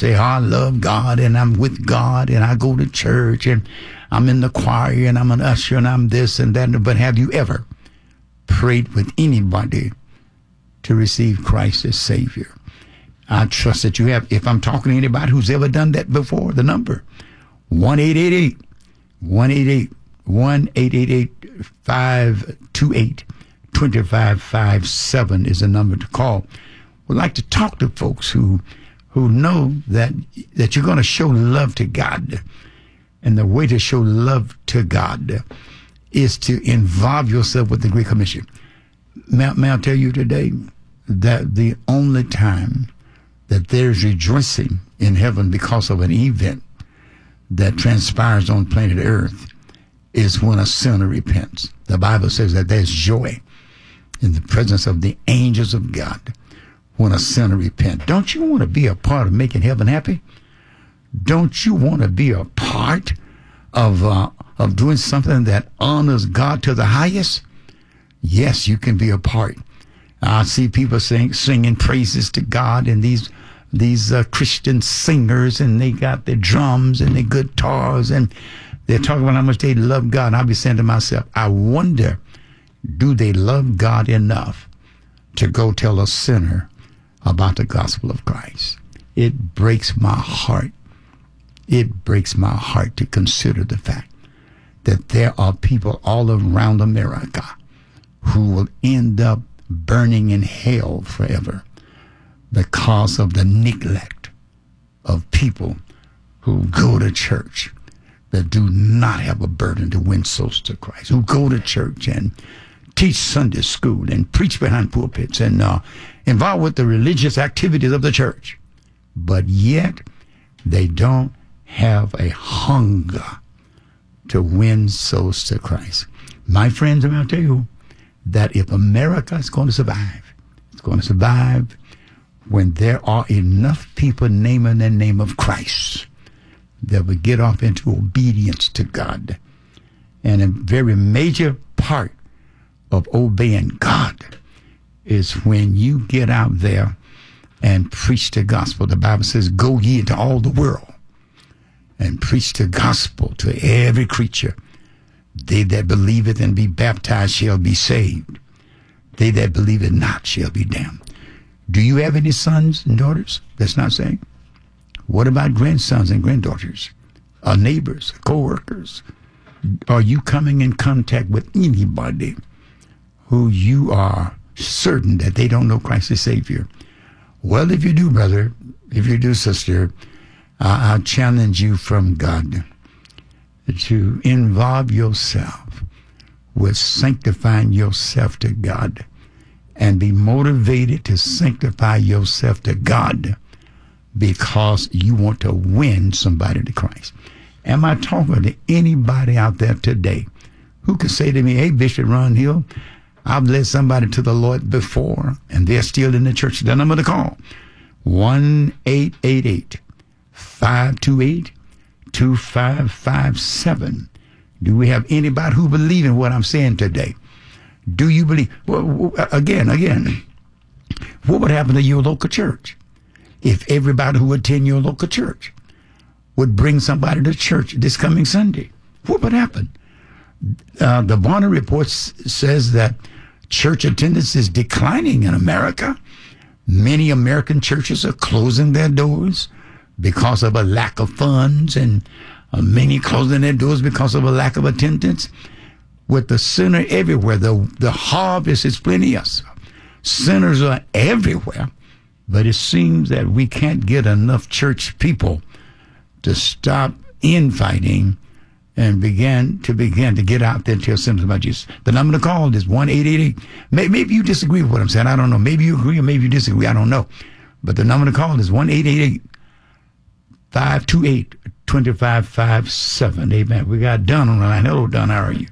say, I love God and I'm with God and I go to church and I'm in the choir and I'm an usher and I'm this and that. But have you ever prayed with anybody to receive Christ as Savior? I trust that you have. If I'm talking to anybody who's ever done that before, the number 1-888-528-2557 is the number to call. We'd like to talk to folks who know that you're going to show love to God. And the way to show love to God is to involve yourself with the Great Commission. May I tell you today that the only time that there's rejoicing in heaven because of an event that transpires on planet Earth is when a sinner repents. The Bible says that there's joy in the presence of the angels of God when a sinner repents. Don't you want to be a part of making heaven happy? Don't you want to be a part of doing something that honors God to the highest? Yes, you can be a part. I see people singing praises to God, and these Christian singers, and they got their drums and their guitars, and they're talking about how much they love God. And I'll be saying to myself, I wonder, do they love God enough to go tell a sinner about the gospel of Christ? It breaks my heart. It breaks my heart to consider the fact that there are people all around America who will end up burning in hell forever because of the neglect of people who go to church that do not have a burden to win souls to Christ, who go to church and teach Sunday school and preach behind pulpits and involved with the religious activities of the church, but yet they don't have a hunger to win souls to Christ. My friends, I'm going to tell you that if America is going to survive, it's going to survive when there are enough people naming the name of Christ that will get off into obedience to God. And a very major part of obeying God is when you get out there and preach the gospel. The Bible says, go ye into all the world and preach the gospel to every creature. They that believeth and be baptized shall be saved. They that believe it not shall be damned. Do you have any sons and daughters that's not saved? What about grandsons and granddaughters? Neighbors, co-workers? Are you coming in contact with anybody who you are certain that they don't know Christ as Savior? Well, if you do, brother, if you do, sister, I'll challenge you from God to involve yourself with sanctifying yourself to God and be motivated to sanctify yourself to God because you want to win somebody to Christ. Am I talking to anybody out there today who could say to me, hey, Bishop Ron Hill, I've led somebody to the Lord before and they're still in the church? The number to call, 1-888-528-2557. Do we have anybody who believes in what I'm saying today? Do you believe? Well, again, what would happen to your local church if everybody who attend your local church would bring somebody to church this coming Sunday? What would happen? The Barna report says that church attendance is declining in America. Many American churches are closing their doors because of a lack of funds, and many closing their doors because of a lack of attendance. With the sinner everywhere, the harvest is plenteous. Sinners are everywhere, but it seems that we can't get enough church people to stop infighting and begin to get out there and tell sinners about Jesus. The number to call is 1-888. Maybe you disagree with what I'm saying. I don't know. Maybe you agree or maybe you disagree. I don't know. But the number to call is 1-888-528-2557. Amen. We got Don on the line. Hello, Don. How are you?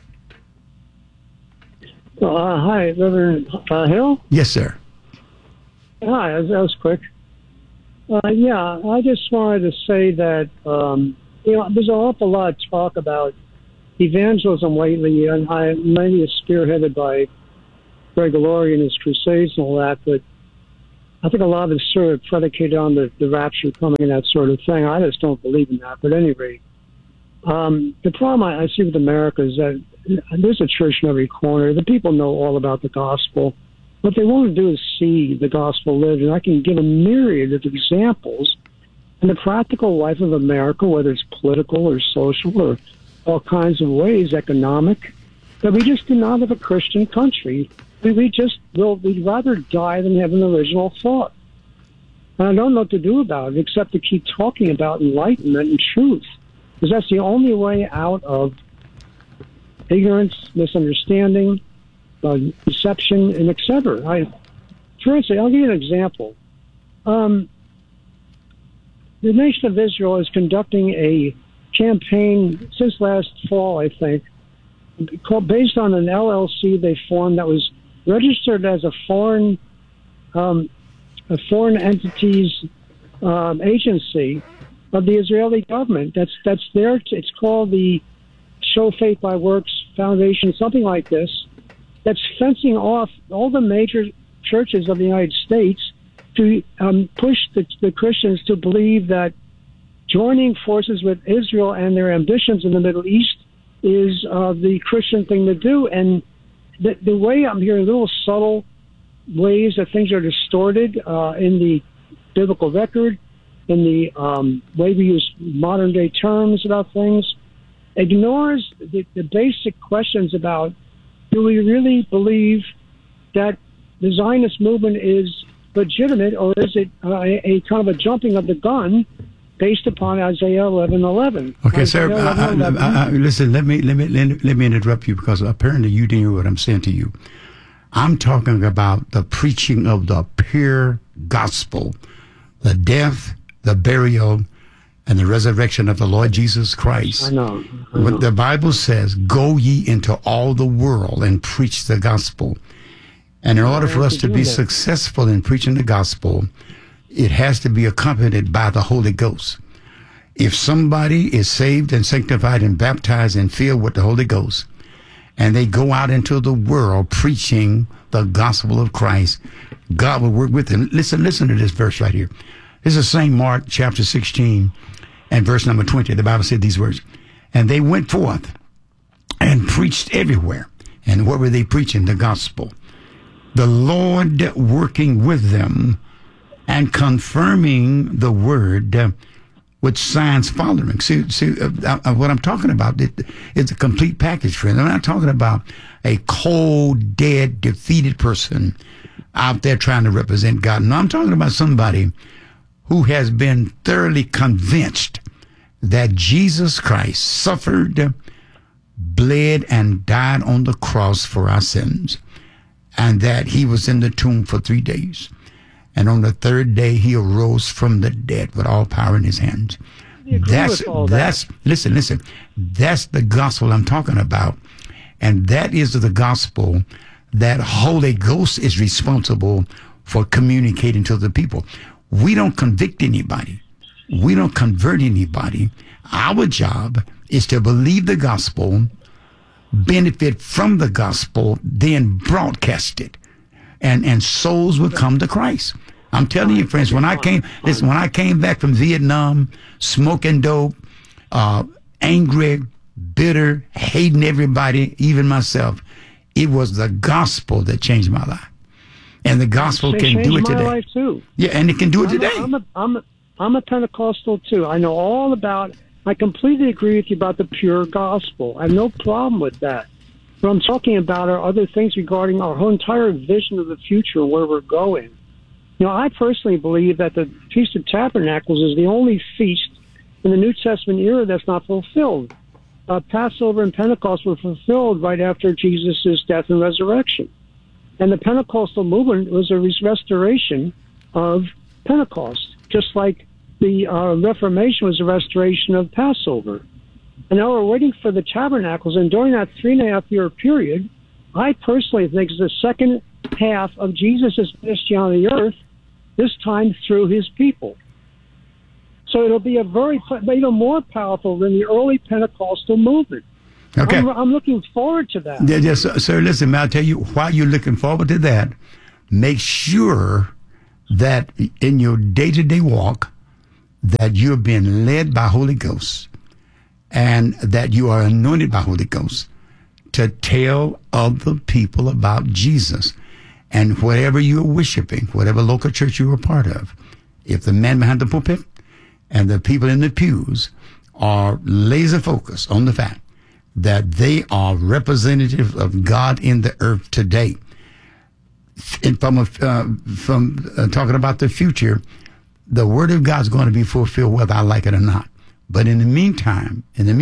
Hi, Reverend Hill? Yes, sir. Hi, that was quick. Yeah, I just wanted to say that, there's an awful lot of talk about evangelism lately, and maybe it's spearheaded by Greg Laurie and his crusades and all that, but I think a lot of it's sort of predicated on the rapture coming and that sort of thing. I just don't believe in that. But at any rate, the problem I see with America is that there's a church in every corner. The people know all about the gospel. What they want to do is see the gospel lived, and I can give a myriad of examples in the practical life of America, whether it's political or social or all kinds of ways, economic, that we just do not have a Christian country. We'd rather die than have an original thought. And I don't know what to do about it except to keep talking about enlightenment and truth, because that's the only way out of ignorance, misunderstanding, deception, and etc. For instance, I'll give you an example. The nation of Israel is conducting a campaign since last fall, I think, based on an LLC they formed that was registered as a foreign entity's agency of the Israeli government. That's there. It's called the Show Faith by Works Foundation, something like this. That's fencing off all the major churches of the United States to push the Christians to believe that joining forces with Israel and their ambitions in the Middle East is the Christian thing to do. And the way I'm hearing little subtle ways that things are distorted in the biblical record, in the way we use modern-day terms about things, ignores the basic questions about, do we really believe that the Zionist movement is legitimate, or is it a kind of a jumping of the gun based upon Isaiah 11:11? Okay, sir. Listen. Let me interrupt you, because apparently you didn't hear what I'm saying to you. I'm talking about the preaching of the pure gospel, the death, the burial, and the resurrection of the Lord Jesus Christ. I know. What the Bible says, go ye into all the world and preach the gospel. And in order for us to be successful in preaching the gospel, it has to be accompanied by the Holy Ghost. If somebody is saved and sanctified and baptized and filled with the Holy Ghost, and they go out into the world preaching the gospel of Christ, God will work with them. Listen to this verse right here. This is St. Mark chapter 16 and verse number 20. The Bible said these words, and they went forth and preached everywhere. And what were they preaching? The gospel. The Lord working with them and confirming the word with signs following. See, what I'm talking about is a complete package, friend. I'm not talking about a cold, dead, defeated person out there trying to represent God. No, I'm talking about somebody who has been thoroughly convinced that Jesus Christ suffered, bled, and died on the cross for our sins, and that he was in the tomb for 3 days. And on the third day, he arose from the dead with all power in his hands. That's listen. That's the gospel I'm talking about. And that is the gospel that Holy Ghost is responsible for communicating to the people. We don't convict anybody. We don't convert anybody. Our job is to believe the gospel, benefit from the gospel, then broadcast it. And souls will come to Christ. I'm telling you, friends, when I came back from Vietnam, smoking dope, angry, bitter, hating everybody, even myself, it was the gospel that changed my life. And the gospel can do it today. My life too. Yeah, and it can do it today. I'm a Pentecostal too. I know all about. I completely agree with you about the pure gospel. I have no problem with that. What I'm talking about are other things regarding our whole entire vision of the future, where we're going. You know, I personally believe that the Feast of Tabernacles is the only feast in the New Testament era that's not fulfilled. Passover and Pentecost were fulfilled right after Jesus' death and resurrection. And the Pentecostal movement was a restoration of Pentecost, just like the Reformation was a restoration of Passover. And now we're waiting for the Tabernacles, and during that 3.5-year period, I personally think it's the second half of Jesus' ministry on the earth, this time through his people. So it'll be even more powerful than the early Pentecostal movement. Okay. I'm looking forward to that. Yes, sir, listen, I'll tell you why you're looking forward to that. Make sure that in your day-to-day walk, that you're being led by Holy Ghost and that you are anointed by Holy Ghost to tell other people about Jesus. And whatever you're worshiping, whatever local church you're a part of, if the man behind the pulpit and the people in the pews are laser focused on the fact that they are representatives of God in the earth today, and from talking about the future, the word of God is going to be fulfilled whether I like it or not. But in the meantime,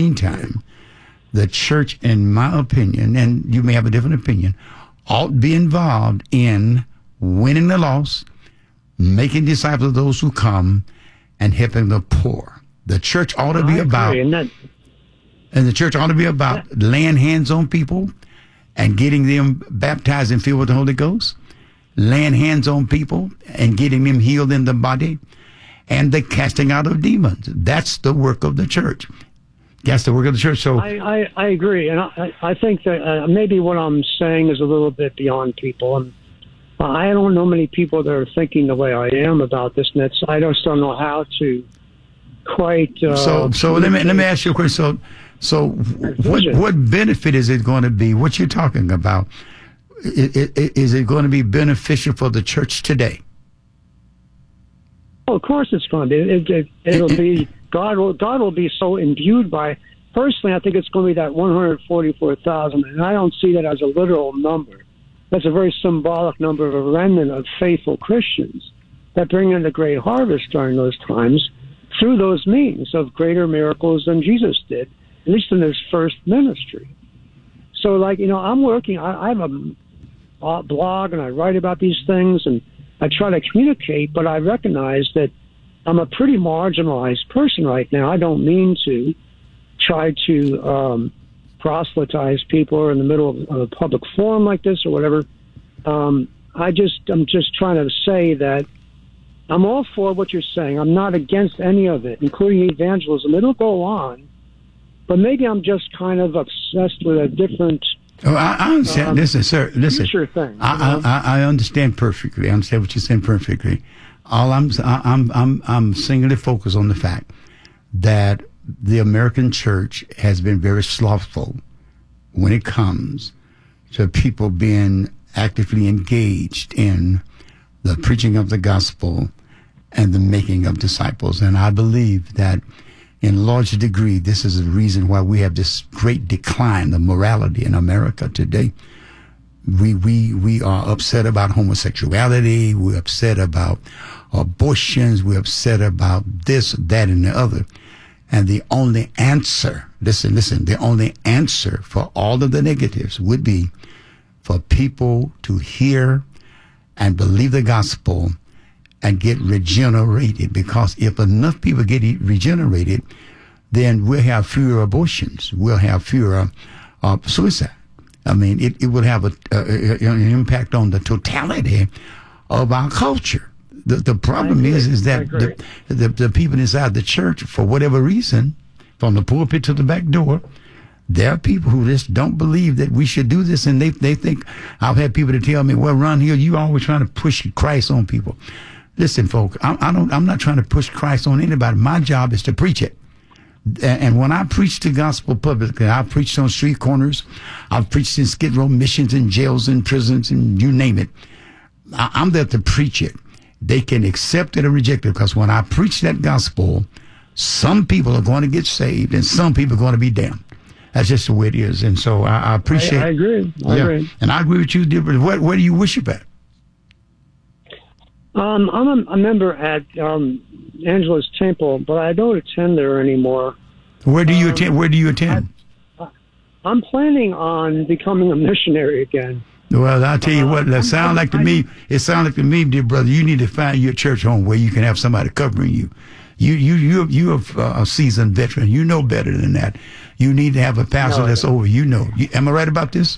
the church, in my opinion, and you may have a different opinion, ought to be involved in winning the lost, making disciples of those who come, and helping the poor. The church ought to be about, and the church ought to be about laying hands on people and getting them baptized and filled with the Holy Ghost, laying hands on people and getting them healed in the body, and the casting out of demons. That's the work of the church. That's the work of the church. So I agree, and I think that maybe what I'm saying is a little bit beyond people. And I don't know many people that are thinking the way I am about this, and I just don't know how to quite. So let me ask you a question. So what benefit is it going to be? What you're talking about? Is it going to be beneficial for the church today? Well, of course it's going to be. It'll be. God will be so imbued by. Personally, I think it's going to be that 144,000, and I don't see that as a literal number. That's a very symbolic number of a remnant of faithful Christians that bring in the great harvest during those times through those means of greater miracles than Jesus did, at least in his first ministry. So, I'm working. I have a blog, and I write about these things, and I try to communicate, but I recognize that I'm a pretty marginalized person right now. I don't mean to try to proselytize people or in the middle of a public forum like this or whatever. I'm just trying to say that I'm all for what you're saying. I'm not against any of it, including evangelism. It'll go on, but maybe I'm just kind of obsessed with a different. Oh, I understand. Listen, sir. Listen. Future thing. I understand perfectly. I understand what you're saying perfectly. All I'm singularly focused on the fact that the American church has been very slothful when it comes to people being actively engaged in the preaching of the gospel and the making of disciples. And I believe that in large degree, this is the reason why we have this great decline of morality in America today. We are upset about homosexuality. We're upset about abortions. We're upset about this, that, and the other. And the only answer, listen, the only answer for all of the negatives would be for people to hear and believe the gospel and get regenerated. Because if enough people get regenerated, then we'll have fewer abortions. We'll have fewer suicide. I mean, it will have an impact on the totality of our culture. The problem is that the people inside the church, for whatever reason, from the pulpit to the back door, there are people who just don't believe that we should do this, and they think. I've had people to tell me, "Well, Ron Hill, you always trying to push Christ on people." Listen, folks, I'm not trying to push Christ on anybody. My job is to preach it. And when I preach the gospel publicly, I preached on street corners, I've preached in Skid Row missions, in jails, in prisons, and you name it. I'm there to preach it. They can accept it or reject it, because when I preach that gospel, some people are going to get saved and some people are going to be damned. That's just the way it is. And so I appreciate. I agree. I agree. And I agree with you, dear. But where do you worship at? I'm a member at Angela's Temple, but I don't attend there anymore. Where do you attend? Where do you attend? I'm planning on becoming a missionary again. Well, I'll tell you what. It sounds like to me, dear brother, you need to find your church home where you can have somebody covering you. You're a seasoned veteran. You know better than that. You need to have a pastor that's over. Am I right about this?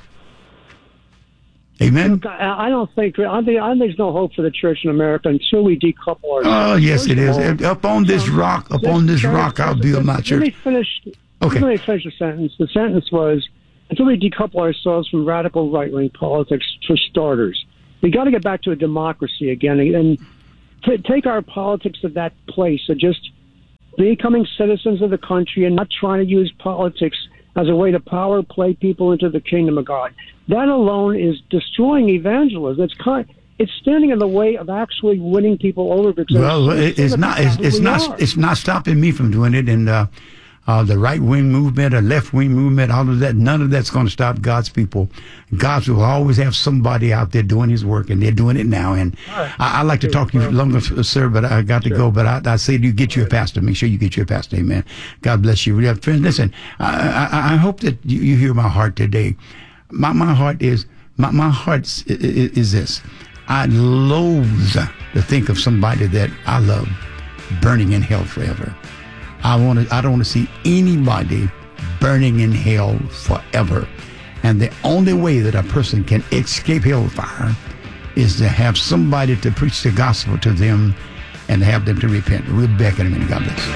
Amen. Look, I don't think there's no hope for the church in America until we decouple ourselves. Oh, yes, it is. Up on this rock, I'll build my church. Let me finish the sentence. The sentence was, until we decouple ourselves from radical right-wing politics, for starters. We got to get back to a democracy again. And take our politics to that place of just becoming citizens of the country and not trying to use politics as a way to power play people into the kingdom of God. That alone is destroying evangelism. It's standing in the way of actually winning people over. Well, it's not stopping me from doing it. And the right wing movement or left wing movement, all of that, none of that's going to stop God's people. God will always have somebody out there doing His work, and they're doing it now. And I like to talk to you longer, sir, but I got to go. But I say, you get you a pastor. Make sure you get you a pastor. Amen. God bless you. Friends, listen. I hope that you hear my heart today. My heart is this. I loathe to think of somebody that I love burning in hell forever. I don't want to see anybody burning in hell forever. And the only way that a person can escape hellfire is to have somebody to preach the gospel to them and have them to repent. We'll be back in a minute. God bless.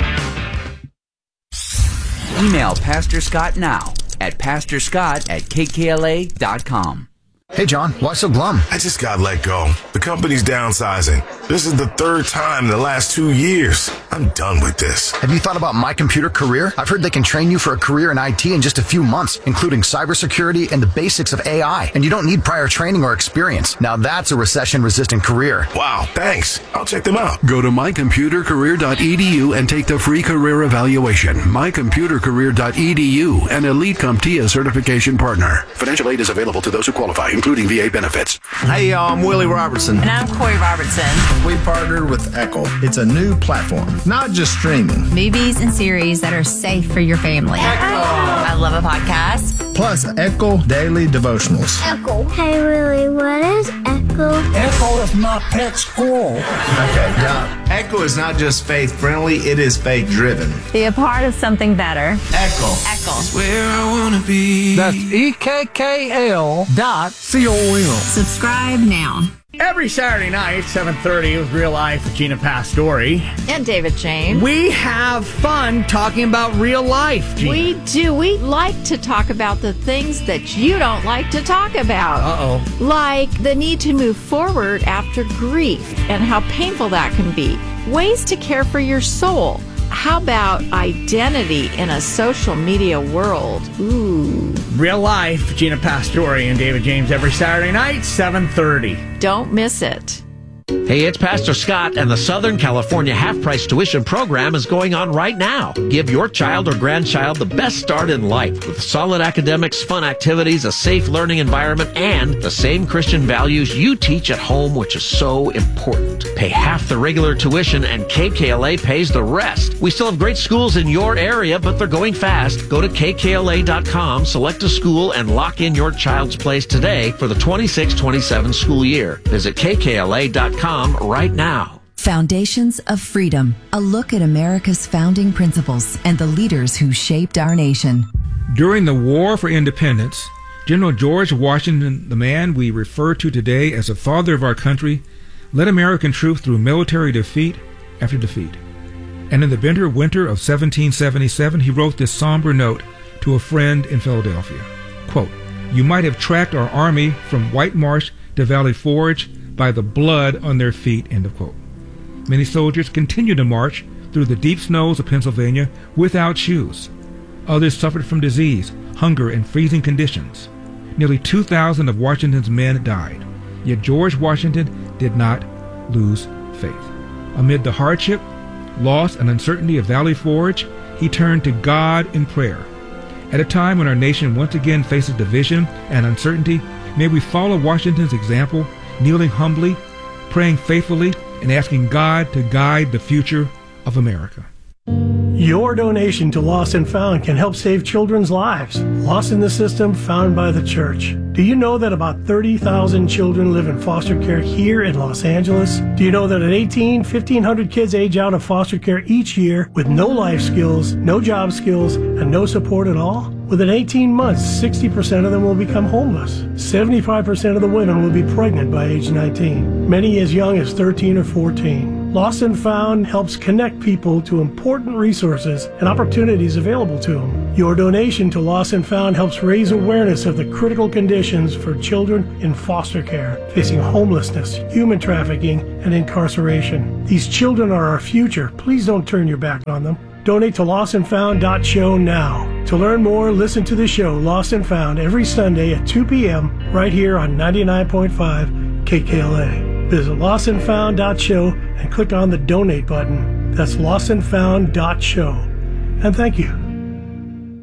Email Pastor Scott now at pastorscott@kkla.com. Hey, John, why so glum? I just got let go. The company's downsizing. This is the third time in the last 2 years. I'm done with this. Have you thought about My Computer Career? I've heard they can train you for a career in IT in just a few months, including cybersecurity and the basics of AI. And you don't need prior training or experience. Now that's a recession-resistant career. Wow, thanks. I'll check them out. Go to mycomputercareer.edu and take the free career evaluation. Mycomputercareer.edu, an Elite CompTIA certification partner. Financial aid is available to those who qualify, including VA benefits. Hey, y'all, I'm Willie Robertson. And I'm Corey Robertson. We partnered with Echo. It's a new platform, not just streaming. Movies and series that are safe for your family. Echo. I love a podcast. Plus, Echo Daily Devotionals. Echo. Hey, Willie, what is Echo? Echo is my pet squirrel. Okay, now, Echo is not just faith-friendly, it is faith-driven. Be a part of something better. Echo. Echo. It's where I want to be. That's EKKL.com. Subscribe now. Every Saturday night, 7:30 with Real Life with Gina Pastori. And David James. We have fun talking about real life, Gina. We do. We like to talk about the things that you don't like to talk about. Uh-oh. Like the need to move forward after grief and how painful that can be. Ways to care for your soul. How about identity in a social media world? Ooh. Real Life, Gina Pastori and David James every Saturday night, 7:30. Don't miss it. Hey, it's Pastor Scott, and the Southern California half-price tuition program is going on right now. Give your child or grandchild the best start in life with solid academics, fun activities, a safe learning environment, and the same Christian values you teach at home, which is so important. Pay half the regular tuition, and KKLA pays the rest. We still have great schools in your area, but they're going fast. Go to kkla.com, select a school, and lock in your child's place today for the 26-27 school year. Visit kkla.com right now. Foundations of Freedom, a look at America's founding principles and the leaders who shaped our nation. During the War for Independence, General George Washington, the man we refer to today as the father of our country, led American troops through military defeat after defeat. And in the bitter winter of 1777, he wrote this somber note to a friend in Philadelphia. Quote, "You might have tracked our army from White Marsh to Valley Forge by the blood on their feet," end of quote. Many soldiers continued to march through the deep snows of Pennsylvania without shoes. Others suffered from disease, hunger, and freezing conditions. Nearly 2,000 of Washington's men died. Yet George Washington did not lose faith. Amid the hardship, loss, and uncertainty of Valley Forge, he turned to God in prayer. At a time when our nation once again faces division and uncertainty, may we follow Washington's example, kneeling humbly, praying faithfully, and asking God to guide the future of America. Your donation to Lost and Found can help save children's lives. Lost in the System, found by the church. Do you know that about 30,000 children live in foster care here in Los Angeles? Do you know that at 18, 1,500 kids age out of foster care each year with no life skills, no job skills, and no support at all? Within 18 months, 60% of them will become homeless. 75% of the women will be pregnant by age 19, many as young as 13 or 14. Lost and Found helps connect people to important resources and opportunities available to them. Your donation to Lost and Found helps raise awareness of the critical conditions for children in foster care, facing homelessness, human trafficking, and incarceration. These children are our future. Please don't turn your back on them. Donate to lostandfound.show now. To learn more, listen to the show Lost and Found every Sunday at 2 p.m. right here on 99.5 KKLA. Visit lostandfound.show and click on the donate button. That's lostandfound.show. And thank you.